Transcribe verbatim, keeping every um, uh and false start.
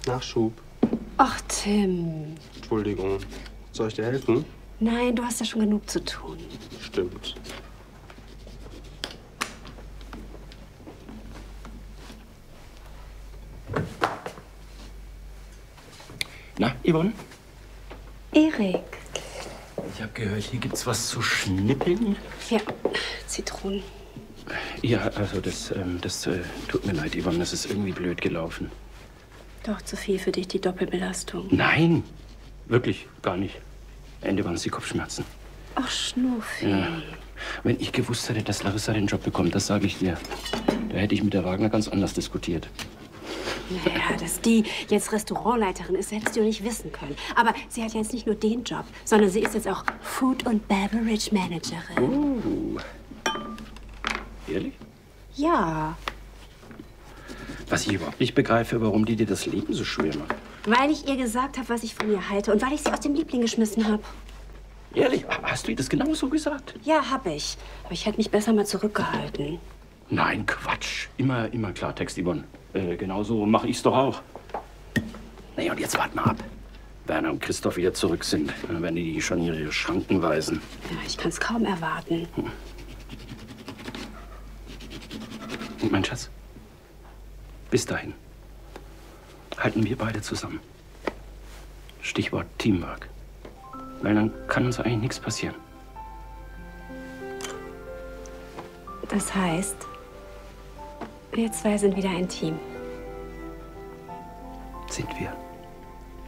Nachschub. Ach, Tim. Entschuldigung. Soll ich dir helfen? Nein, du hast ja schon genug zu tun. Stimmt. Na, Yvonne? Erik. Ich habe gehört, hier gibt's was zu schnippeln. Ja, Zitronen. Ja, also das, ähm, das äh, tut mir leid, Yvonne, das ist irgendwie blöd gelaufen. Doch zu viel für dich, die Doppelbelastung. Nein, wirklich, gar nicht. Am Ende waren es die Kopfschmerzen. Ach, Schnuffi. Ja. Wenn ich gewusst hätte, dass Larissa den Job bekommt, das sage ich dir, da hätte ich mit der Wagner ganz anders diskutiert. Naja, dass die jetzt Restaurantleiterin ist, hättest du nicht wissen können. Aber sie hat ja jetzt nicht nur den Job, sondern sie ist jetzt auch Food- und Beverage Managerin. Oh. Ehrlich? Ja, Was ich überhaupt nicht begreife, warum die dir das Leben so schwer macht. weil ich ihr gesagt habe, was ich von ihr halte und weil ich sie aus dem Liebling geschmissen habe. Ehrlich? Hast du ihr das genauso gesagt? Ja, hab ich. Aber ich hätte mich besser mal zurückgehalten. Nein, Quatsch. Immer, immer Klartext, Yvonne. Äh, genauso mache ich's doch auch. Nee, und jetzt wart mal ab. Werner und Christoph wieder zurück sind, dann werden die schon ihre Schranken weisen. Ja, ich kann es kaum erwarten. Und mein Schatz, bis dahin halten wir beide zusammen. Stichwort Teamwork. Weil dann kann uns eigentlich nichts passieren. Das heißt, wir zwei sind wieder ein Team. Sind wir.